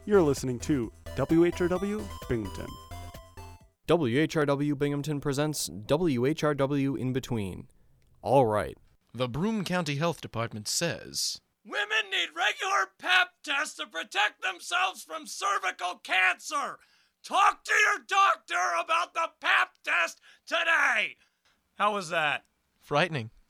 You're listening to WHRW Binghamton. WHRW Binghamton presents WHRW In Between. All right. The Broome County Health Department says, women need regular Pap tests to protect themselves from cervical cancer. Talk to your doctor about the Pap test today. How was that? frightening.